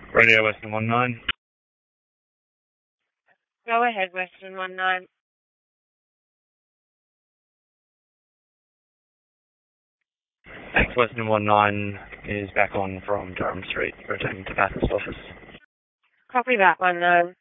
Radio Western 19. Go ahead, Western 19. Thanks, Western 19 is back on from Durham Street, returning to Bathurst office. Copy that 19.